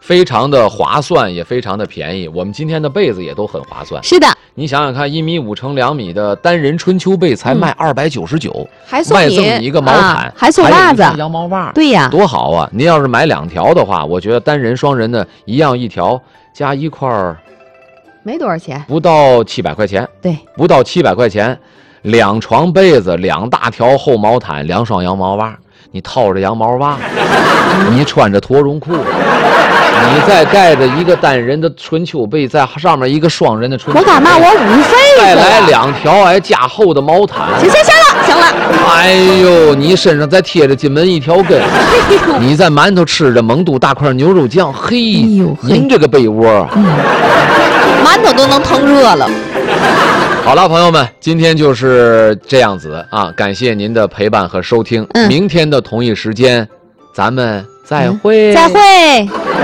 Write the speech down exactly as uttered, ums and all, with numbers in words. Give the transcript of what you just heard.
非常的划算，也非常的便宜。我们今天的被子也都很划算。 是的， 你想想看，一米五乘两米的单人春秋被才卖二百九十九， 还送你卖赠你一个毛毯， 啊、还送袜子、 羊毛袜。 对呀， 多好啊！您要是买两条的话，我觉得单人、双人的一样一条加一块儿， 没多少钱， 不到七百块钱。 对， 不到七百块钱，两床被子，两大条厚毛毯，两双羊毛袜。你套着羊毛袜，你穿着驼绒裤，你再盖着一个单人的春秋被，在上面一个双人的春秋被， 我干嘛？我五费再来两条哎加厚的毛毯。 行行行了，行了。 哎呦，你身上再贴着金门一条根，你在馒头吃着蒙肚大块牛肉酱，嘿，哎呦，您这个被窝， 嗯，馒头都能腾热了。 好了，朋友们，今天就是这样子啊！感谢您的陪伴和收听。嗯、明天的同一时间，咱们再会。 嗯、再会。